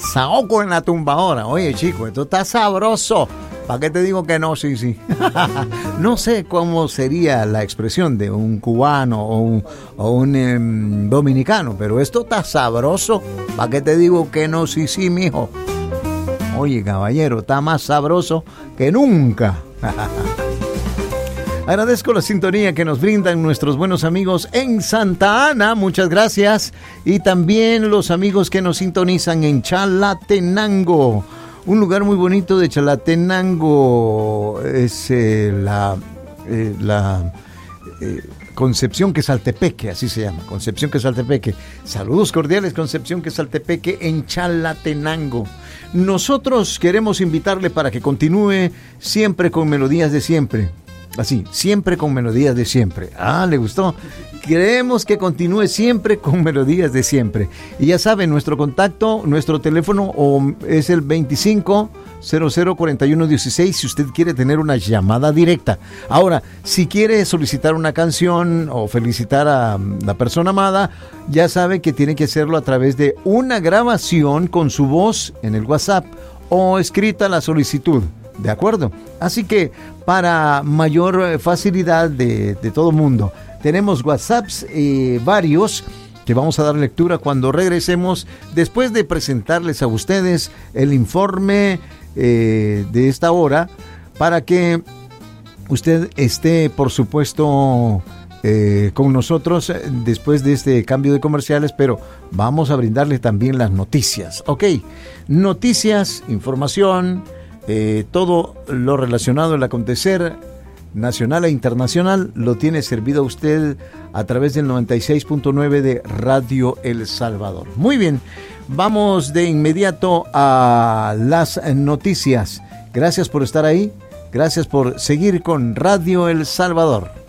Saoco en la tumbadora. Oye, chico, esto está sabroso. ¿Para qué te digo que no? Sí, sí. No sé cómo sería la expresión de un cubano o un dominicano, pero esto está sabroso. ¿Para qué te digo que no? Sí, sí, mijo. Oye, caballero, está más sabroso que nunca. Agradezco la sintonía que nos brindan nuestros buenos amigos en Santa Ana, muchas gracias. Y también los amigos que nos sintonizan en Chalatenango. Un lugar muy bonito de Chalatenango es la Concepción Quesaltepeque, así se llama, Concepción Quesaltepeque. Saludos cordiales, Concepción Quesaltepeque en Chalatenango. Nosotros queremos invitarle para que continúe siempre con Melodías de Siempre. Así, siempre con Melodías de Siempre. Ah, ¿le gustó? Queremos que continúe siempre con Melodías de Siempre. Y ya saben, nuestro contacto, nuestro teléfono es el 25004116 si usted quiere tener una llamada directa. Ahora, si quiere solicitar una canción o felicitar a la persona amada, ya sabe que tiene que hacerlo a través de una grabación con su voz en el WhatsApp o escrita la solicitud. ¿De acuerdo? Así que para mayor facilidad de todo mundo, tenemos WhatsApps varios que vamos a dar lectura cuando regresemos, después de presentarles a ustedes el informe de esta hora, para que usted esté, por supuesto, con nosotros después de este cambio de comerciales, pero vamos a brindarle también las noticias. Ok, noticias, información, todo lo relacionado al acontecer nacional e internacional lo tiene servido a usted a través del 96.9 de Radio El Salvador. Muy bien, vamos de inmediato a las noticias. Gracias por estar ahí, gracias por seguir con Radio El Salvador.